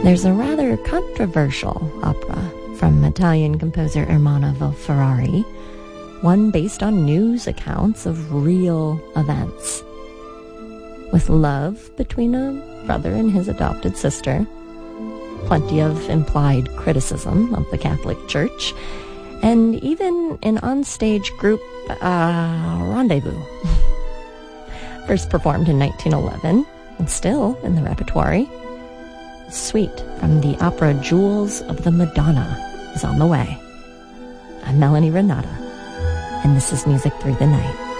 There's a rather controversial opera from Italian composer Ermanno Ferrari, one based on news accounts of real events. With love between a brother and his adopted sister, plenty of implied criticism of the Catholic Church, and even an onstage group rendezvous. First performed in 1911, and still in the repertoire, a suite from the opera Jewels of the Madonna is on the way. I'm Melanie Renata, and this is Music Through the Night.